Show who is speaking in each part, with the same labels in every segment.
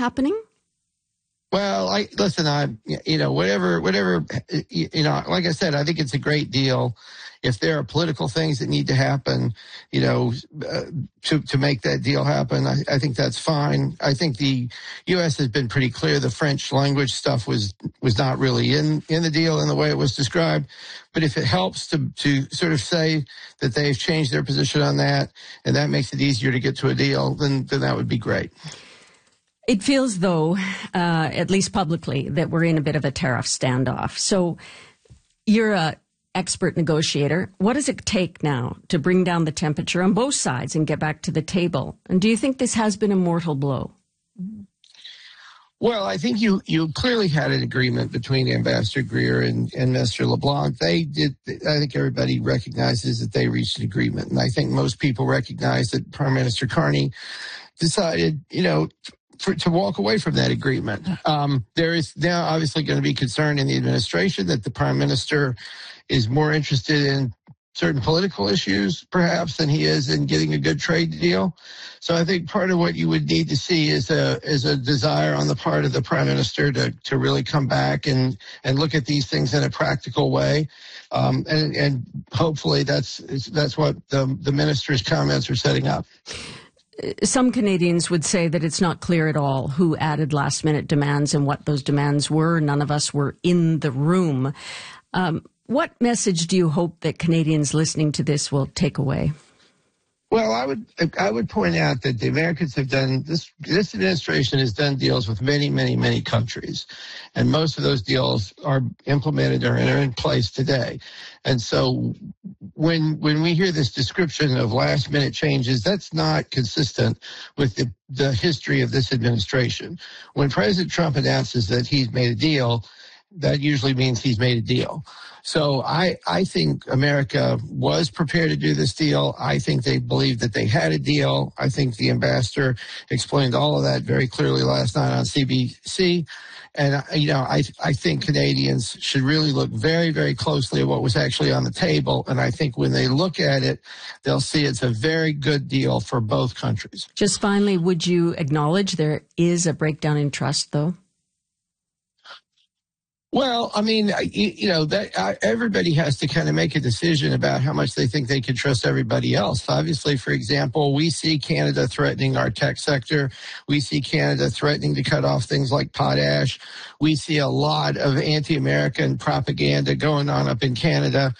Speaker 1: happening?
Speaker 2: Well, whatever, like I said, I think it's a great deal. If there are political things that need to happen, to make that deal happen, I think that's fine. I think the U.S. has been pretty clear. The French language stuff was not really in the deal in the way it was described. But if it helps to sort of say that they've changed their position on that, and that makes it easier to get to a deal, then that would be great.
Speaker 1: It feels, though, at least publicly, that we're in a bit of a tariff standoff. So you're a expert negotiator. What does it take now to bring down the temperature on both sides and get back to the table? And do you think this has been a mortal blow?
Speaker 2: Well, I think you clearly had an agreement between Ambassador Greer and Mr. LeBlanc. They did. I think everybody recognizes that they reached an agreement. And I think most people recognize that Prime Minister Carney decided, to walk away from that agreement. There is now obviously going to be concern in the administration that the Prime Minister is more interested in certain political issues, perhaps, than he is in getting a good trade deal. So I think part of what you would need to see is a desire on the part of the Prime Minister to really come back and look at these things in a practical way. And hopefully that's what the minister's comments are setting up.
Speaker 1: Some Canadians would say that it's not clear at all who added last-minute demands and what those demands were. None of us were in the room. What message do you hope that Canadians listening to this will take away?
Speaker 2: Well, I would point out that the Americans have done this. This administration has done deals with many, many, many countries, and most of those deals are implemented or are in place today. And so, when we hear this description of last-minute changes, that's not consistent with the history of this administration. When President Trump announces that he's made a deal, that usually means he's made a deal. So I think America was prepared to do this deal. I think they believed that they had a deal. I think the ambassador explained all of that very clearly last night on CBC. And, I think Canadians should really look very, very closely at what was actually on the table. And I think when they look at it, they'll see it's a very good deal for both countries.
Speaker 1: Just finally, would you acknowledge there is a breakdown in trust, though?
Speaker 2: Well, I mean, everybody has to kind of make a decision about how much they think they can trust everybody else. Obviously, for example, we see Canada threatening our tech sector. We see Canada threatening to cut off things like potash. We see a lot of anti-American propaganda going on up in Canada.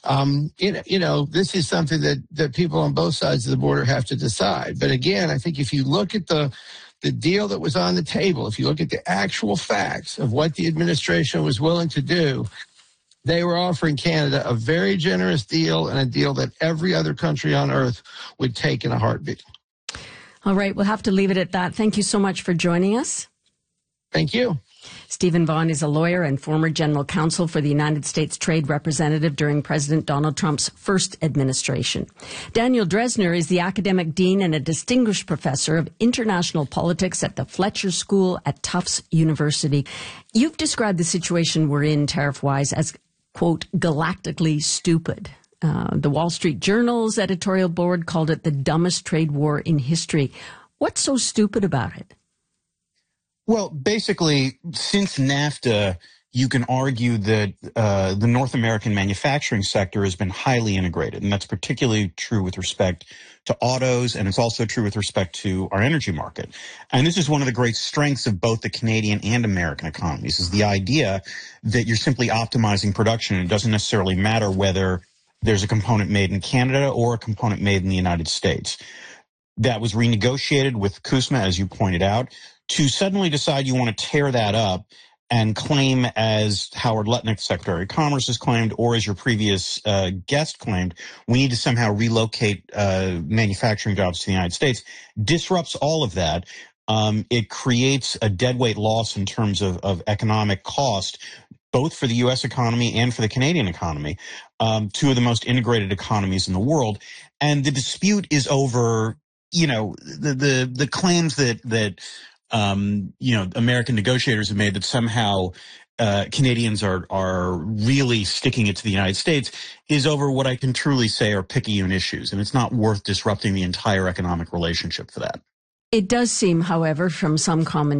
Speaker 2: This is something that people on both sides of the border have to decide. But again, I think if you look at the deal that was on the table, if you look at the actual facts of what the administration was willing to do, they were offering Canada a very generous deal and a deal that every other country on earth would take in a heartbeat.
Speaker 1: All right, we'll have to leave it at that. Thank you so much for joining us.
Speaker 2: Thank you.
Speaker 1: Stephen Vaughn is a lawyer and former general counsel for the United States Trade Representative during President Donald Trump's first administration. Daniel Drezner is the academic dean and a distinguished professor of international politics at the Fletcher School at Tufts University. You've described the situation we're in tariff-wise as, quote, galactically stupid. The Wall Street Journal's editorial board called it the dumbest trade war in history. What's so stupid about it?
Speaker 3: Well, basically, since NAFTA, you can argue that the North American manufacturing sector has been highly integrated, and that's particularly true with respect to autos, and it's also true with respect to our energy market. And this is one of the great strengths of both the Canadian and American economies, is the idea that you're simply optimizing production. It doesn't necessarily matter whether there's a component made in Canada or a component made in the United States. That was renegotiated with CUSMA, as you pointed out. To suddenly decide you want to tear that up and claim, as Howard Lutnick, Secretary of Commerce, has claimed, or as your previous guest claimed, we need to somehow relocate manufacturing jobs to the United States, disrupts all of that. It creates a deadweight loss in terms of economic cost, both for the U.S. economy and for the Canadian economy, two of the most integrated economies in the world. And the dispute is over, the claims that American negotiators have made that somehow Canadians are really sticking it to the United States is over what I can truly say are picayune issues. And it's not worth disrupting the entire economic relationship for that.
Speaker 1: It does seem, however, from some commentators,